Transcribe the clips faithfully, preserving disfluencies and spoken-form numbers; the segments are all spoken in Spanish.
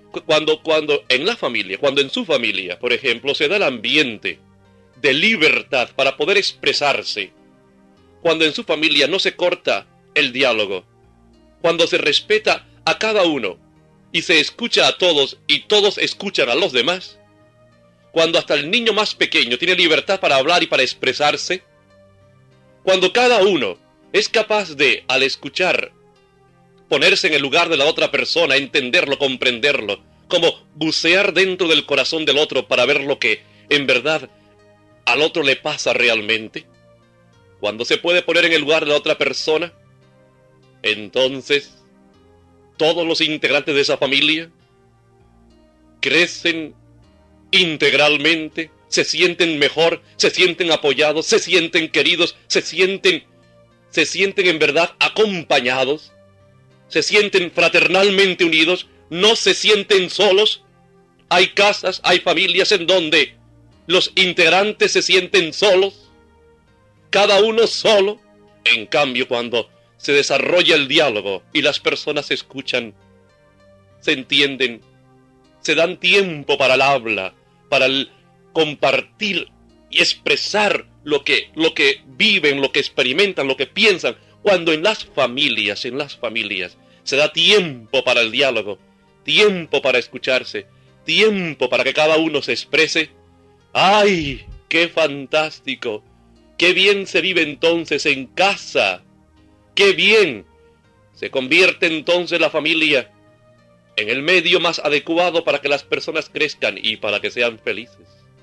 Cuando, cuando en la familia, cuando en su familia, por ejemplo, se da el ambiente de libertad para poder expresarse, cuando en su familia no se corta el diálogo, cuando se respeta a cada uno y se escucha a todos y todos escuchan a los demás, cuando hasta el niño más pequeño tiene libertad para hablar y para expresarse, cuando cada uno es capaz de, al escuchar, ponerse en el lugar de la otra persona, entenderlo, comprenderlo, como bucear dentro del corazón del otro para ver lo que en verdad al otro le pasa realmente, cuando se puede poner en el lugar de la otra persona, entonces todos los integrantes de esa familia crecen integralmente, se sienten mejor, se sienten apoyados, se sienten queridos, se sienten, se sienten en verdad acompañados, se sienten fraternalmente unidos, no se sienten solos. Hay casas, hay familias en donde los integrantes se sienten solos, cada uno solo. En cambio, cuando se desarrolla el diálogo y las personas se escuchan, se entienden, se dan tiempo para el habla, para el compartir y expresar lo que, lo que viven, lo que experimentan, lo que piensan. Cuando en las familias, en las familias, se da tiempo para el diálogo, tiempo para escucharse, tiempo para que cada uno se exprese. ¡Ay, qué fantástico! ¡Qué bien se vive entonces en casa! ¡Qué bien! Se convierte entonces la familia en el medio más adecuado para que las personas crezcan y para que sean felices.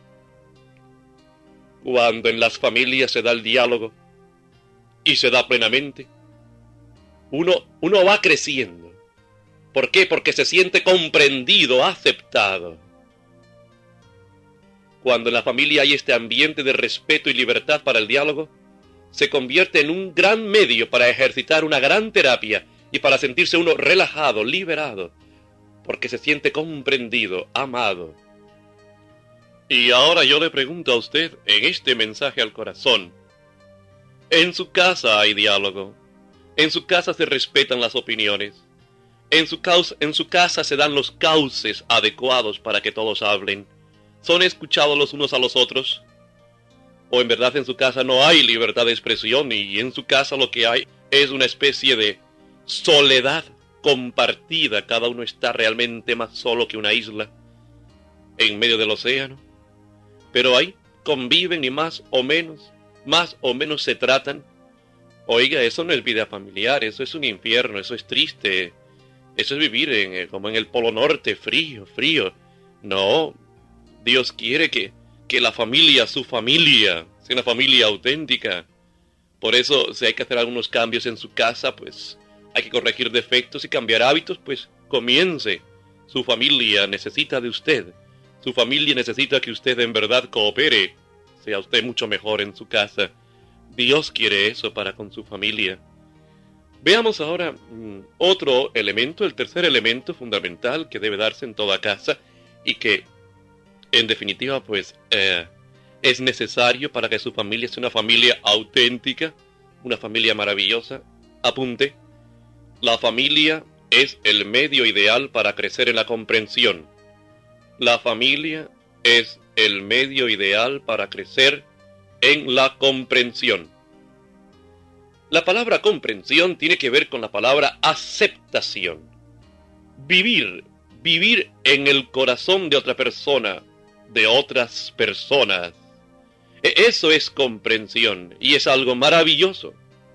Cuando en las familias se da el diálogo y se da plenamente, uno, uno va creciendo. ¿Por qué? Porque se siente comprendido, aceptado. Cuando en la familia hay este ambiente de respeto y libertad para el diálogo, se convierte en un gran medio para ejercitar una gran terapia y para sentirse uno relajado, liberado, porque se siente comprendido, amado. Y ahora yo le pregunto a usted, en este mensaje al corazón, en su casa hay diálogo, en su casa se respetan las opiniones, en su, causa, en su casa se dan los cauces adecuados para que todos hablen, son escuchados los unos a los otros, o en verdad en su casa no hay libertad de expresión y en su casa lo que hay es una especie de soledad compartida, cada uno está realmente más solo que una isla en medio del océano, pero ahí conviven y más o menos, más o menos se tratan. Oiga, eso no es vida familiar, eso es un infierno, eso es triste, eso es vivir en, como en el Polo Norte, frío, frío. No, Dios quiere que, que la familia, su familia, sea una familia auténtica. Por eso, si hay que hacer algunos cambios en su casa, pues hay que corregir defectos y cambiar hábitos, pues comience. Su familia necesita de usted. Su familia necesita que usted en verdad coopere, sea usted mucho mejor en su casa. Dios quiere eso para con su familia. Veamos ahora mmm, otro elemento, el tercer elemento fundamental que debe darse en toda casa y que, en definitiva, pues eh, es necesario para que su familia sea una familia auténtica, una familia maravillosa. Apunte, la familia es el medio ideal para crecer en la comprensión. La familia es el medio ideal para crecer en la comprensión. La palabra comprensión tiene que ver con la palabra aceptación. Vivir, vivir en el corazón de otra persona, de otras personas. Eso es comprensión y es algo maravilloso.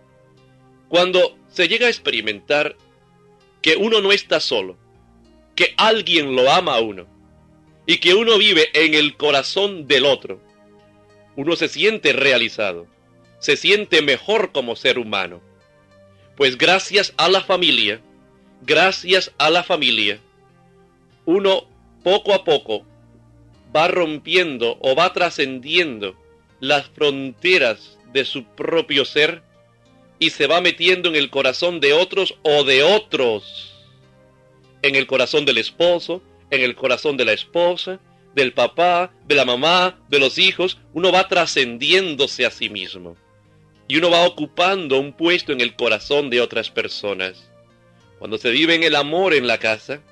Cuando se llega a experimentar que uno no está solo, que alguien lo ama a uno y que uno vive en el corazón del otro, uno se siente realizado, se siente mejor como ser humano. Pues gracias a la familia, gracias a la familia, uno poco a poco va rompiendo o va trascendiendo las fronteras de su propio ser y se va metiendo en el corazón de otros o de otros, en el corazón del esposo, en el corazón de la esposa, del papá, de la mamá, de los hijos. Uno va trascendiéndose a sí mismo y uno va ocupando un puesto en el corazón de otras personas. Cuando se vive en el amor en la casa,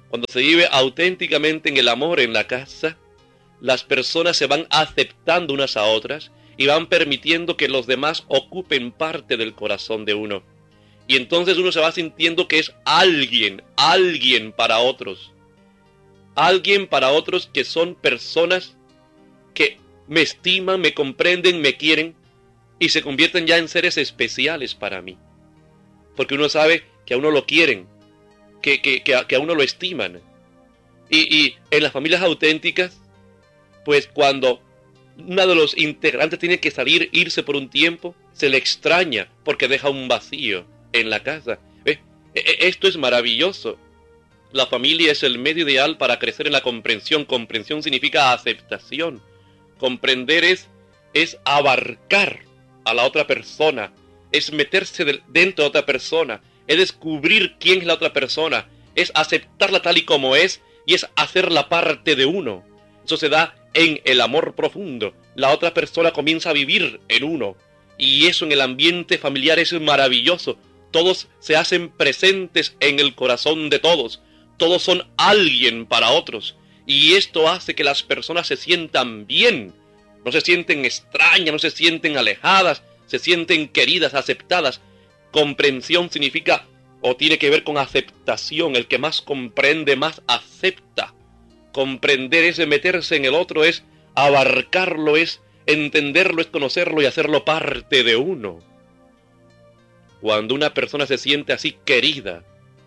Cuando se vive auténticamente en el amor en la casa, las personas se van aceptando unas a otras y van permitiendo que los demás ocupen parte del corazón de uno. Y entonces uno se va sintiendo que es alguien, alguien para otros. Alguien para otros que son personas que me estiman, me comprenden, me quieren y se convierten ya en seres especiales para mí. Porque uno sabe que a uno lo quieren, que, que, que, a, que a uno lo estiman. Y, y en las familias auténticas, pues cuando uno de los integrantes tiene que salir, irse por un tiempo, se le extraña porque deja un vacío en la casa. ¿Eh? Esto es maravilloso. La familia es el medio ideal para crecer en la comprensión. Comprensión significa aceptación. Comprender es, es abarcar a la otra persona, es meterse de, dentro de otra persona, es descubrir quién es la otra persona, es aceptarla tal y como es y es hacerla parte de uno. Eso se da en el amor profundo. La otra persona comienza a vivir en uno y eso en el ambiente familiar es maravilloso. Todos se hacen presentes en el corazón de todos. Todos son alguien para otros. Y esto hace que las personas se sientan bien. No se sienten extrañas, no se sienten alejadas, se sienten queridas, aceptadas. Comprensión significa o tiene que ver con aceptación. El que más comprende, más acepta. Comprender es meterse en el otro, es abarcarlo, es entenderlo, es conocerlo y hacerlo parte de uno. Cuando una persona se siente así querida,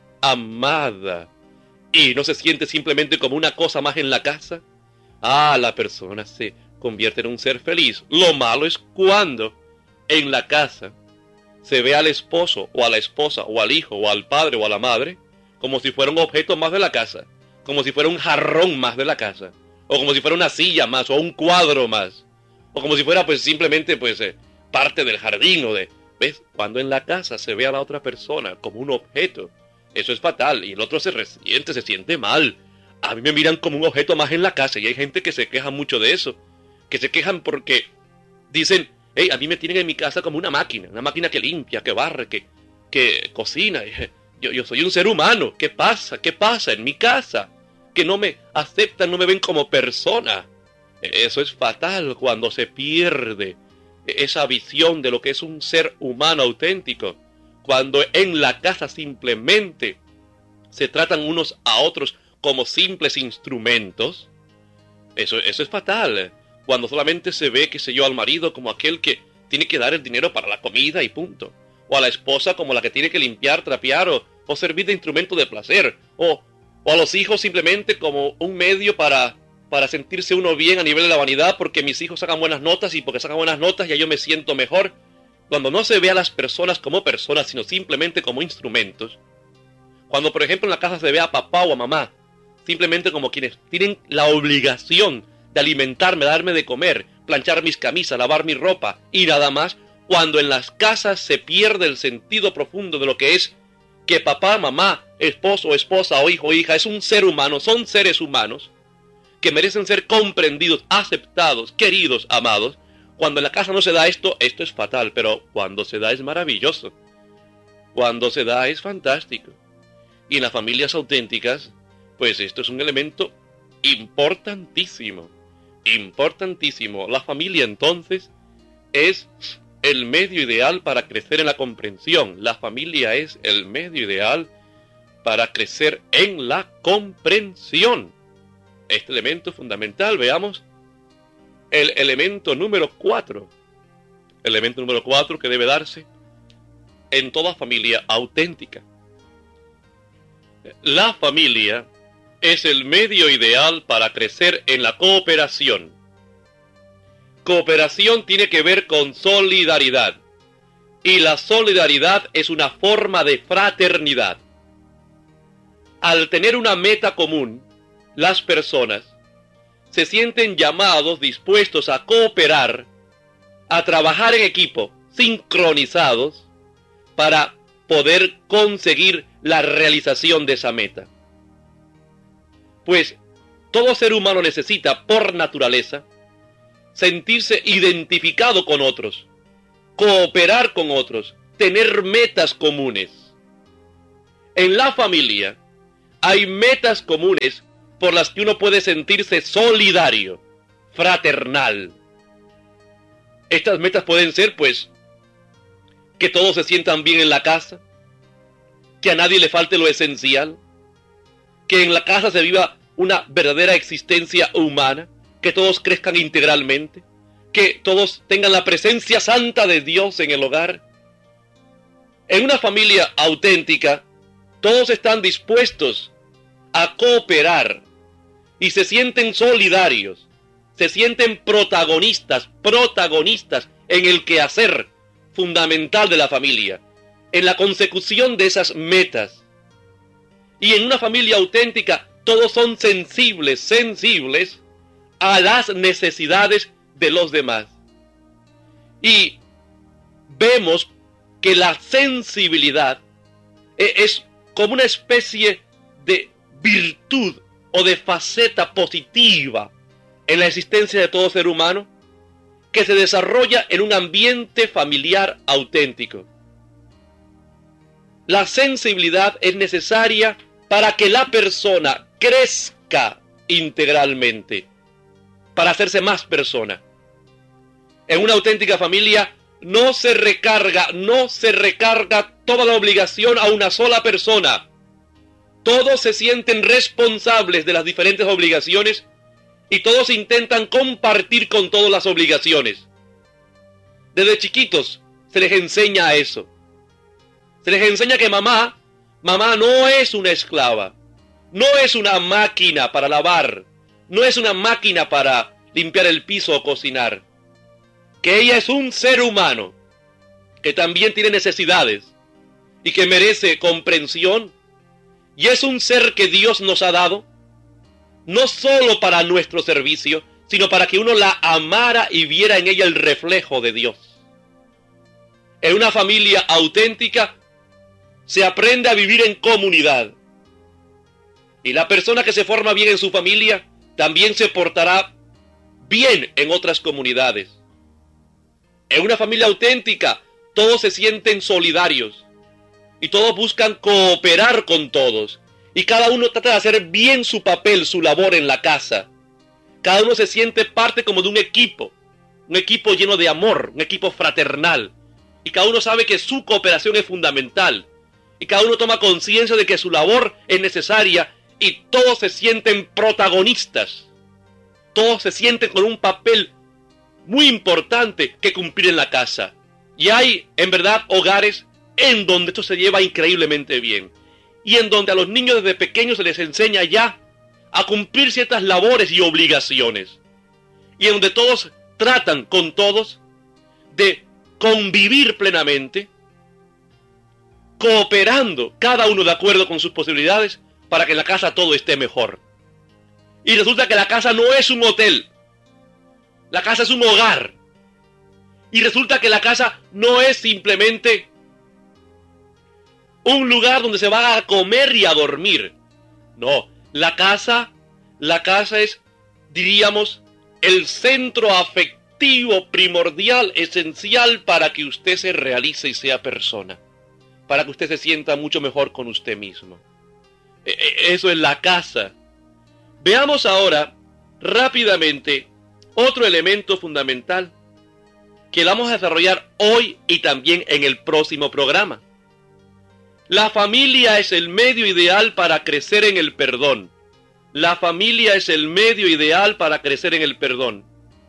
amada, y no se siente simplemente como una cosa más en la casa, ah, la persona se convierte en un ser feliz. Lo malo es cuando en la casa se ve al esposo o a la esposa o al hijo o al padre o a la madre como si fuera un objeto más de la casa, como si fuera un jarrón más de la casa, o como si fuera una silla más o un cuadro más, o como si fuera pues simplemente pues eh, parte del jardín o de... ¿Ves? Cuando en la casa se ve a la otra persona como un objeto, eso es fatal y el otro se resiente, se siente mal. A mí me miran como un objeto más en la casa y hay gente que se queja mucho de eso, que se quejan porque dicen, hey, a mí me tienen en mi casa como una máquina, una máquina que limpia, que barre, que, que cocina. Yo, yo soy un ser humano, ¿qué pasa? ¿Qué pasa en mi casa? Que no me aceptan, no me ven como persona. Eso es fatal cuando se pierde esa visión de lo que es un ser humano auténtico. Cuando en la casa simplemente se tratan unos a otros como simples instrumentos, eso, eso es fatal. Cuando solamente se ve, qué sé yo, al marido como aquel que tiene que dar el dinero para la comida y punto. O a la esposa como la que tiene que limpiar, trapear o, o servir de instrumento de placer. O, o a los hijos simplemente como un medio para, para sentirse uno bien a nivel de la vanidad porque mis hijos sacan buenas notas y porque sacan buenas notas ya yo me siento mejor. Cuando no se ve a las personas como personas, sino simplemente como instrumentos. Cuando, por ejemplo, en la casa se ve a papá o a mamá, simplemente como quienes tienen la obligación de alimentarme, darme de comer, planchar mis camisas, lavar mi ropa y nada más. Cuando en las casas se pierde el sentido profundo de lo que es que papá, mamá, esposo, esposa o hijo, hija, es un ser humano, son seres humanos que merecen ser comprendidos, aceptados, queridos, amados. Cuando en la casa no se da esto, esto es fatal, pero cuando se da es maravilloso. Cuando se da es fantástico. Y en las familias auténticas, pues esto es un elemento importantísimo, importantísimo. La familia entonces es el medio ideal para crecer en la comprensión. La familia es el medio ideal para crecer en la comprensión. Este elemento es fundamental, veamos. El elemento número cuatro. Elemento número cuatro que debe darse en toda familia auténtica. La familia es el medio ideal para crecer en la cooperación. Cooperación tiene que ver con solidaridad. Y la solidaridad es una forma de fraternidad. Al tener una meta común, las personas se sienten llamados, dispuestos a cooperar, a trabajar en equipo, sincronizados, para poder conseguir la realización de esa meta. Pues todo ser humano necesita, por naturaleza, sentirse identificado con otros, cooperar con otros, tener metas comunes. En la familia, hay metas comunes por las que uno puede sentirse solidario, fraternal. Estas metas pueden ser, pues, que todos se sientan bien en la casa, que a nadie le falte lo esencial, que en la casa se viva una verdadera existencia humana, que todos crezcan integralmente, que todos tengan la presencia santa de Dios en el hogar. En una familia auténtica, todos están dispuestos a cooperar y se sienten solidarios, se sienten protagonistas, protagonistas en el quehacer fundamental de la familia, en la consecución de esas metas. Y en una familia auténtica, todos son sensibles, sensibles a las necesidades de los demás. Y vemos que la sensibilidad es como una especie de virtud o de faceta positiva en la existencia de todo ser humano que se desarrolla en un ambiente familiar auténtico. La sensibilidad es necesaria para que la persona crezca integralmente, para hacerse más persona. En una auténtica familia no se recarga, no se recarga toda la obligación a una sola persona. Todos se sienten responsables de las diferentes obligaciones y todos intentan compartir con todas las obligaciones. Desde chiquitos se les enseña eso. Se les enseña que mamá, mamá no es una esclava, no es una máquina para lavar, no es una máquina para limpiar el piso o cocinar. Que ella es un ser humano que también tiene necesidades y que merece comprensión, y es un ser que Dios nos ha dado no solo para nuestro servicio, sino para que uno la amara y viera en ella el reflejo de Dios. En una familia auténtica se aprende a vivir en comunidad, y la persona que se forma bien en su familia también se portará bien en otras comunidades. En una familia auténtica, todos se sienten solidarios y todos buscan cooperar con todos. Y cada uno trata de hacer bien su papel, su labor en la casa. Cada uno se siente parte como de un equipo, un equipo lleno de amor, un equipo fraternal. Y cada uno sabe que su cooperación es fundamental. Y cada uno toma conciencia de que su labor es necesaria y todos se sienten protagonistas. Todos se sienten con un papel muy importante que cumplir en la casa. Y hay, en verdad, hogares en donde esto se lleva increíblemente bien. Y en donde a los niños desde pequeños se les enseña ya a cumplir ciertas labores y obligaciones. Y en donde todos tratan con todos de convivir plenamente, cooperando cada uno de acuerdo con sus posibilidades para que en la casa todo esté mejor. Y resulta que la casa no es un hotel. La casa es un hogar. Y resulta que la casa no es simplemente un lugar donde se va a comer y a dormir. No, la casa, la casa es, diríamos, el centro afectivo primordial, esencial para que usted se realice y sea persona. Para que usted se sienta mucho mejor con usted mismo. Eso es la casa. Veamos ahora, rápidamente, otro elemento fundamental que vamos a desarrollar hoy y también en el próximo programa. La familia es el medio ideal para crecer en el perdón. La familia es el medio ideal para crecer en el perdón.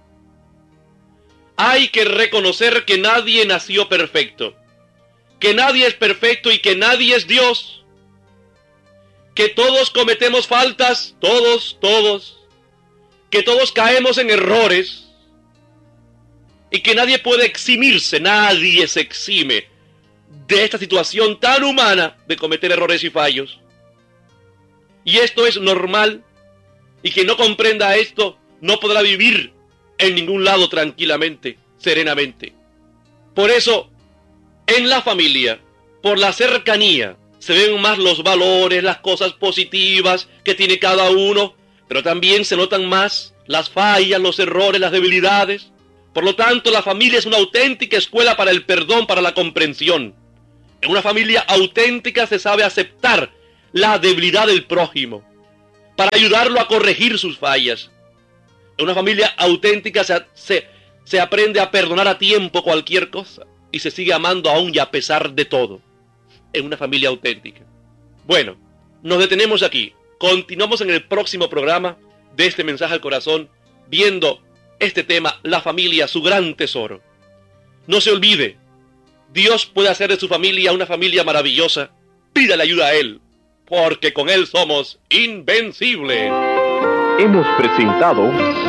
Hay que reconocer que nadie nació perfecto, que nadie es perfecto y que nadie es Dios, que todos cometemos faltas, todos, todos, que todos caemos en errores y que nadie puede eximirse, nadie se exime de esta situación tan humana de cometer errores y fallos. Y esto es normal, y quien no comprenda esto no podrá vivir en ningún lado tranquilamente, serenamente. Por eso, en la familia, por la cercanía, se ven más los valores, las cosas positivas que tiene cada uno, pero también se notan más las fallas, los errores, las debilidades. Por lo tanto, la familia es una auténtica escuela para el perdón, para la comprensión. En una familia auténtica se sabe aceptar la debilidad del prójimo, para ayudarlo a corregir sus fallas. En una familia auténtica se, se, se aprende a perdonar a tiempo cualquier cosa y se sigue amando aún y a pesar de todo. En una familia auténtica. Bueno, nos detenemos aquí. Continuamos en el próximo programa de este mensaje al corazón, viendo este tema, la familia, su gran tesoro. No se olvide, Dios puede hacer de su familia una familia maravillosa. Pídale ayuda a Él, porque con Él somos invencibles. Hemos presentado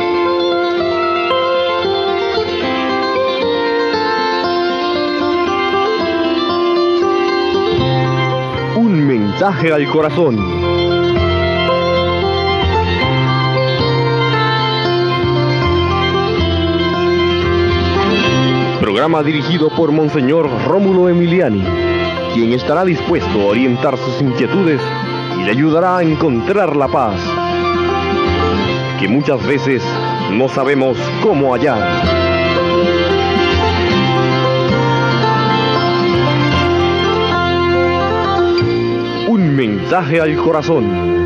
Un mensaje al corazón. Programa dirigido por Monseñor Rómulo Emiliani, quien estará dispuesto a orientar sus inquietudes y le ayudará a encontrar la paz, que muchas veces no sabemos cómo hallar. Un mensaje al corazón.